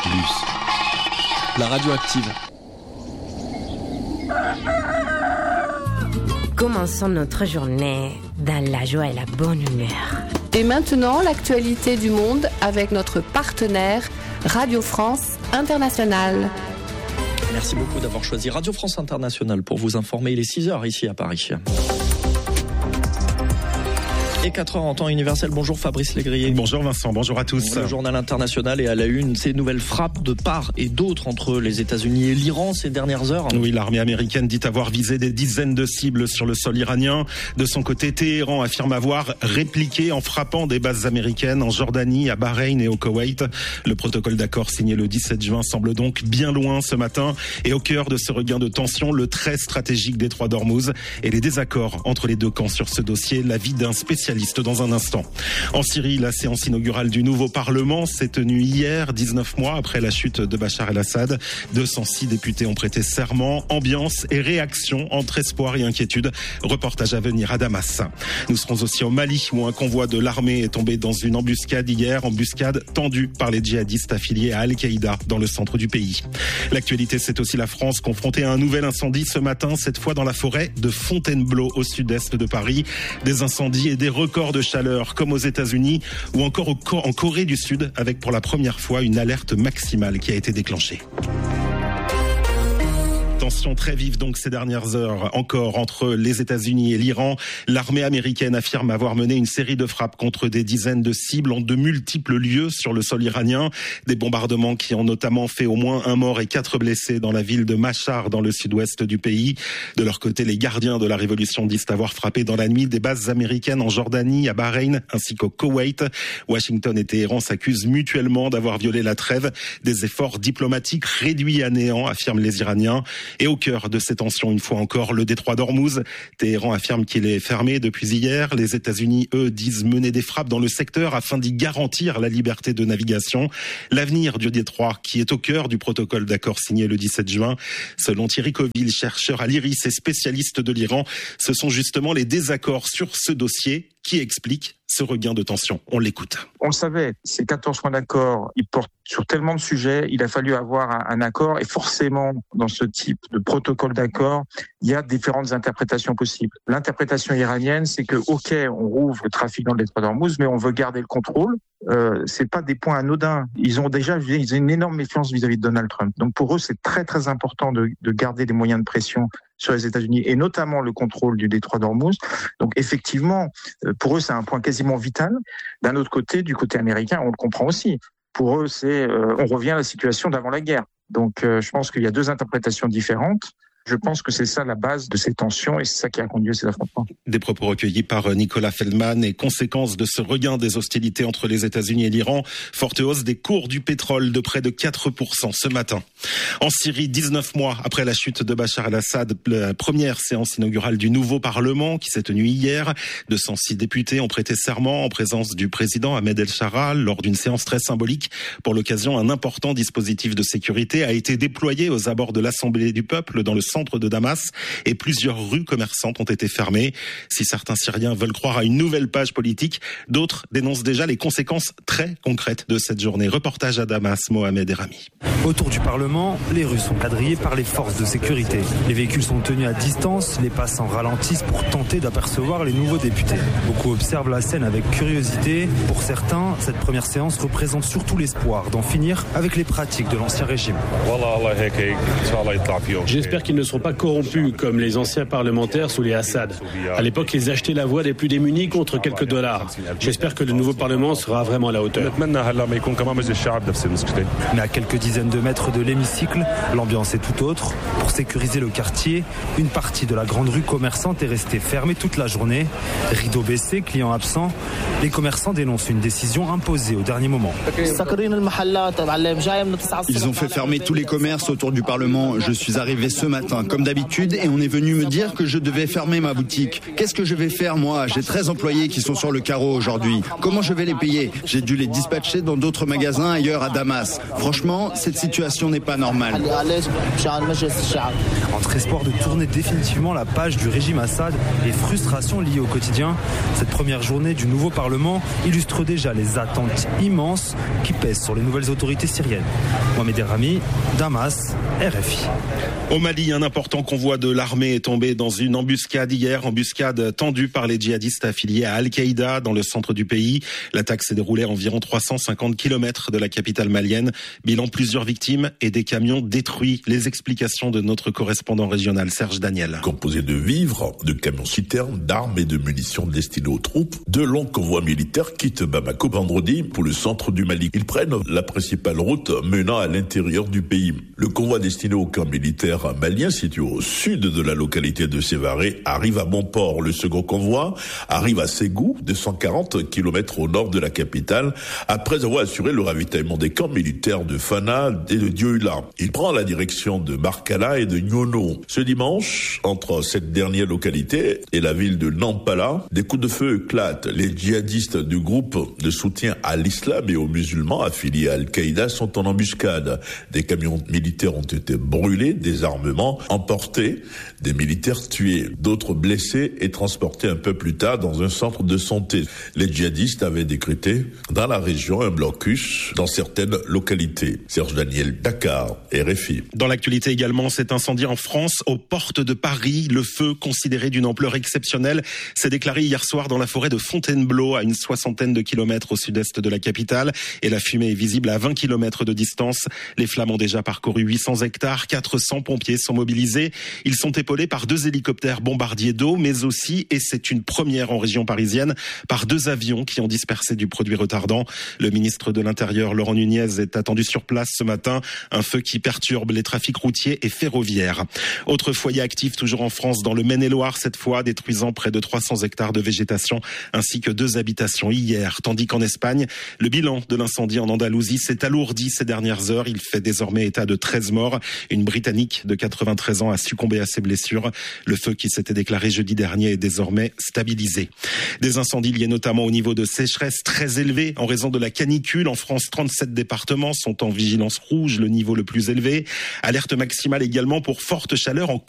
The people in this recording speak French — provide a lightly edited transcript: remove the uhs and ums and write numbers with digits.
la radio active. Commençons notre journée dans la joie et la bonne humeur. Et maintenant, l'actualité du monde avec notre partenaire Radio France Internationale. Merci beaucoup d'avoir choisi Radio France Internationale pour vous informer. Il est 6h ici à Paris. Et 4h en temps universel. Bonjour Fabrice Légrier. Bonjour Vincent, bonjour à tous. Le journal international est à la une. Ces nouvelles frappes de part et d'autre entre les États-Unis et l'Iran ces dernières heures. Oui, l'armée américaine dit avoir visé des dizaines de cibles sur le sol iranien. De son côté, Téhéran affirme avoir répliqué en frappant des bases américaines en Jordanie, à Bahreïn et au Koweït. Le protocole d'accord signé le 17 juin semble donc bien loin ce matin. Et au cœur de ce regain de tension, le très stratégique détroit d'Ormuz et les désaccords entre les deux camps sur ce dossier. L'avis d'un spécialiste dans un instant. En Syrie, la séance inaugurale du nouveau Parlement s'est tenue hier, 19 mois après la chute de Bachar el-Assad. 206 députés ont prêté serment. Ambiance et réaction entre espoir et inquiétude. Reportage à venir à Damas. Nous serons aussi au Mali, où un convoi de l'armée est tombé dans une embuscade hier. Embuscade tendue par les djihadistes affiliés à Al-Qaïda dans le centre du pays. L'actualité, c'est aussi la France confrontée à un nouvel incendie ce matin, cette fois dans la forêt de Fontainebleau, au sud-est de Paris. Des incendies et des records de chaleur comme aux États-Unis ou encore en Corée du Sud, avec pour la première fois une alerte maximale qui a été déclenchée. Tension très vive donc ces dernières heures encore entre les États-Unis et l'Iran. L'armée américaine affirme avoir mené une série de frappes contre des dizaines de cibles en de multiples lieux sur le sol iranien. Des bombardements qui ont notamment fait au moins 1 mort et 4 blessés dans la ville de Mashhad dans le sud-ouest du pays. De leur côté, les gardiens de la révolution disent avoir frappé dans la nuit des bases américaines en Jordanie, à Bahreïn ainsi qu'au Koweït. Washington et Téhéran s'accusent mutuellement d'avoir violé la trêve. Des efforts diplomatiques réduits à néant, affirment les Iraniens. Et au cœur de ces tensions, une fois encore, le détroit d'Ormuz. Téhéran affirme qu'il est fermé depuis hier. Les États-Unis, eux, disent mener des frappes dans le secteur afin d'y garantir la liberté de navigation. L'avenir du détroit, qui est au cœur du protocole d'accord signé le 17 juin. Selon Thierry Coville, chercheur à l'IRIS et spécialiste de l'Iran, ce sont justement les désaccords sur ce dossier qui expliquent ce regain de tension. On l'écoute. On le savait, ces 14 points d'accord, ils portent sur tellement de sujets, il a fallu avoir un accord et forcément, dans ce type de protocole d'accord, il y a différentes interprétations possibles. L'interprétation iranienne, c'est que, OK, on rouvre le trafic dans le détroit d'Ormuz, mais on veut garder le contrôle. C'est pas des points anodins. Ils ont une énorme méfiance vis-à-vis de Donald Trump. Donc pour eux, c'est très très important de garder des moyens de pression sur les États-Unis et notamment le contrôle du détroit d'Ormuz. Donc effectivement, pour eux, c'est un point quasiment vital. D'un autre côté, du côté américain, on le comprend aussi. Pour eux, c'est on revient à la situation d'avant la guerre. Donc je pense qu'il y a deux interprétations différentes. Je pense que c'est ça la base de ces tensions et c'est ça qui a conduit à ces affrontements. Des propos recueillis par Nicolas Feldman et conséquence de ce regain des hostilités entre les États-Unis et l'Iran, forte hausse des cours du pétrole de près de 4% ce matin. En Syrie, 19 mois après la chute de Bachar el-Assad, la première séance inaugurale du nouveau Parlement qui s'est tenue hier. 206 députés ont prêté serment en présence du président Ahmed El-Shara lors d'une séance très symbolique. Pour l'occasion, un important dispositif de sécurité a été déployé aux abords de l'Assemblée du peuple dans le centre de Damas et plusieurs rues commerçantes ont été fermées. Si certains Syriens veulent croire à une nouvelle page politique, d'autres dénoncent déjà les conséquences très concrètes de cette journée. Reportage à Damas, Mohamed Erami. Autour du Parlement, les rues sont quadrillées par les forces de sécurité. Les véhicules sont tenus à distance, les passants ralentissent pour tenter d'apercevoir les nouveaux députés. Beaucoup observent la scène avec curiosité. Pour certains, cette première séance représente surtout l'espoir d'en finir avec les pratiques de l'ancien régime. J'espère qu'ils ne seront pas corrompus comme les anciens parlementaires sous les Assad. À l'époque, ils achetaient la voix des plus démunis contre quelques dollars. J'espère que le nouveau Parlement sera vraiment à la hauteur. Mais à quelques dizaines de mètres de l'hémicycle, l'ambiance est tout autre. Pour sécuriser le quartier, une partie de la grande rue commerçante est restée fermée toute la journée. Rideau baissé, clients absents. Les commerçants dénoncent une décision imposée au dernier moment. Ils ont fait fermer tous les commerces autour du Parlement. Je suis arrivé ce matin, comme d'habitude, et on est venu me dire que je devais fermer ma boutique. Qu'est-ce que je vais faire, moi? J'ai 13 employés qui sont sur le carreau aujourd'hui. Comment je vais les payer? J'ai dû les dispatcher dans d'autres magasins ailleurs à Damas. Franchement, cette situation n'est pas normale. Entre espoir de tourner définitivement la page du régime Assad et frustration liée au quotidien, cette première journée du nouveau Parlement illustre déjà les attentes immenses qui pèsent sur les nouvelles autorités syriennes. Mohamed Errami, Damas, RFI. Au Mali, un important convoi de l'armée est tombé dans une embuscade hier, embuscade tendue par les djihadistes affiliés à Al-Qaïda dans le centre du pays. L'attaque s'est déroulée à environ 350 km de la capitale malienne. Bilan, plusieurs victimes et des camions détruits. Les explications de notre correspondant régional Serge Daniel. Composé de vivres, de camions-citernes, d'armes et de munitions destinées aux troupes, deux longs convois militaires quittent Bamako vendredi pour le centre du Mali. Ils prennent la principale route menant à l'intérieur du pays. Le convoi destiné au camp militaire malien situé au sud de la localité de Sévaré arrive à Bonport. Le second convoi arrive à Ségou, 240 km au nord de la capitale, après avoir assuré le ravitaillement des camps militaires de Fana et de Dioula. Il prend la direction de Markala et de Nyono. Ce dimanche, entre cette dernière localité et la ville de Nampala, des coups de feu éclatent. Les djihadistes du groupe de soutien à l'islam et aux musulmans affiliés à Al-Qaïda sont en embuscade. Des camions militaires ont été brûlés, des armements emportés, des militaires tués, d'autres blessés et transportés un peu plus tard dans un centre de santé. Les djihadistes avaient décrété dans la région un blocus dans certaines localités. Serge Daniel, Dakar, RFI. Dans l'actualité également, cet incendie en France, aux portes de Paris. Le feu, considéré d'une ampleur exceptionnelle, s'est déclaré hier soir dans la forêt de Fontainebleau, à une 60aine de kilomètres au sud-est de la capitale. Et la fumée est visible à 20 kilomètres de distance. Les flammes ont déjà parcouru 800 hectares. 400 pompiers sont mobilisés. Ils sont épaulés par 2 hélicoptères bombardiers d'eau, mais aussi, et c'est une première en région parisienne, par 2 avions qui ont dispersé du produit retardant. Le ministre de l'Intérieur, Laurent Nunez, est attendu sur place ce matin. Un feu qui perturbe les trafics routiers et ferroviaires. Autre foyer actif toujours en France, dans le Maine-et-Loire, cette fois, détruisant près de 300 hectares de végétation ainsi que 2 habitations hier. Tandis qu'en Espagne, le bilan de l'incendie en Andalousie s'est alourdi ces dernières heures. Il fait désormais état de 13 morts. Une Britannique de 93 ans a succombé à ses blessures. Le feu qui s'était déclaré jeudi dernier est désormais stabilisé. Des incendies liés notamment au niveau de sécheresse très élevé en raison de la canicule. En France, 37 départements sont en vigilance rouge, le niveau le plus élevé. Alerte maximale également pour forte chaleur en